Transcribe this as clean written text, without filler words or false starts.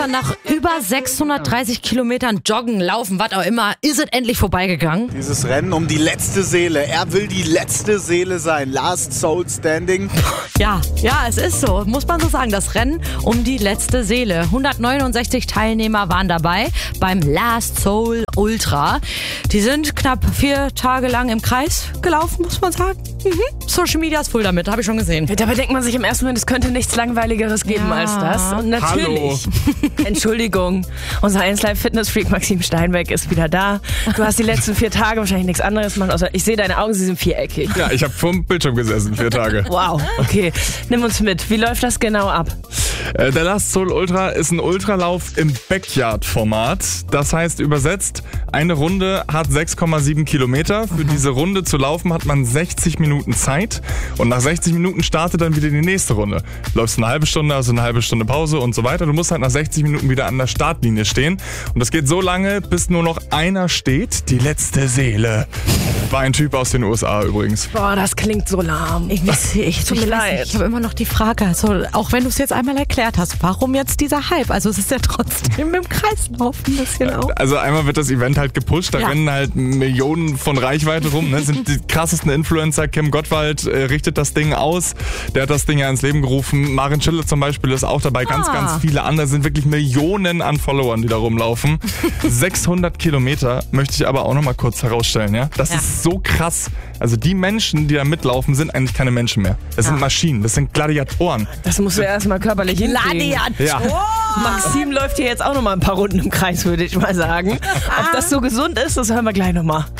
Nach über 630 Kilometern Joggen, Laufen, was auch immer, ist es endlich vorbeigegangen. Dieses Rennen um die letzte Seele. Er will die letzte Seele sein. Last Soul Standing. Ja, es ist so. Muss man so sagen. Das Rennen um die letzte Seele. 169 Teilnehmer waren dabei beim Last Soul Ultra. Die sind knapp 4 Tage lang im Kreis gelaufen, muss man sagen. Social Media ist voll damit, habe ich schon gesehen. Dabei denkt man sich im ersten Moment, es könnte nichts Langweiligeres geben als das. Und natürlich, Entschuldigung, unser 1Live-Fitness-Freak Maxim Steinbeck ist wieder da. Du hast die letzten 4 Tage wahrscheinlich nichts anderes gemacht, außer ich sehe deine Augen, sie sind viereckig. Ja, ich habe vorm Bildschirm gesessen, 4 Tage. Wow, okay. Nimm uns mit. Wie läuft das genau ab? Der Last Soul Ultra ist ein Ultralauf im Backyard-Format. Das heißt übersetzt, eine Runde hat 6,7 Kilometer. Für diese Runde zu laufen hat man 60 Minuten Zeit. Und nach 60 Minuten startet dann wieder die nächste Runde. Du läufst eine halbe Stunde, also eine halbe Stunde Pause und so weiter. Du musst halt nach 60 Minuten wieder an der Startlinie stehen. Und das geht so lange, bis nur noch einer steht. Die letzte Seele. War ein Typ aus den USA übrigens. Boah, das klingt so lahm. Tut mir leid. Ich habe immer noch die Frage, also, auch wenn du es jetzt einmal erklärt hast, warum jetzt dieser Hype? Also es ist ja trotzdem im Kreislauf ein bisschen auch. Also einmal wird das Event halt gepusht, da rennen halt Millionen von Reichweite rum. Ne? Sind die krassesten Influencer. Kim Gottwald richtet das Ding aus. Der hat das Ding ja ins Leben gerufen. Marin Schille zum Beispiel ist auch dabei. Ganz viele andere. Sind wirklich Millionen an Followern, die da rumlaufen. 600 Kilometer möchte ich aber auch noch mal kurz herausstellen. Ja? Das ist so krass. Also die Menschen, die da mitlaufen, sind eigentlich keine Menschen mehr. Das sind Maschinen, das sind Gladiatoren. Das musst du erstmal körperlich hinkriegen. Gladiatoren! Maxim läuft hier jetzt auch noch mal ein paar Runden im Kreis, würde ich mal sagen. Ob das so gesund ist, das hören wir gleich noch mal.